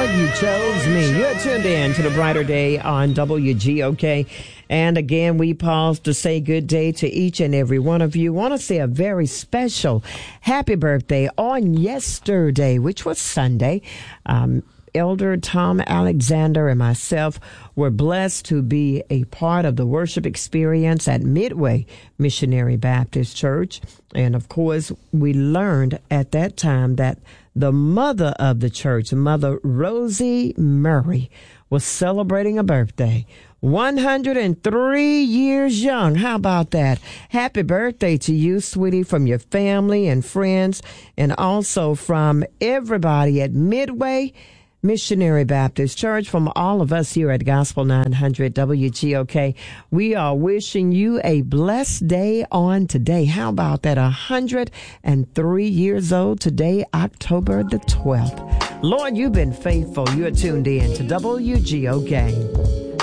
Lord, you chose me. You're tuned in to the brighter day on WGOK. And again, we pause to say good day to each and every one of you. Want to say a very special happy birthday on yesterday, which was Sunday. Elder Tom Alexander and myself were blessed to be a part of the worship experience at Midway Missionary Baptist Church. And of course, we learned at that time that the mother of the church, Mother Rosie Murray, was celebrating a birthday. 103 years young. How about that? Happy birthday to you, sweetie, from your family and friends, and also from everybody at Midway Missionary Baptist Church. From all of us here at Gospel 900 WGOK, we are wishing you a blessed day on today. How about that? 103 years old today, October the 12th. Lord, you've been faithful. You're tuned in to WGOK.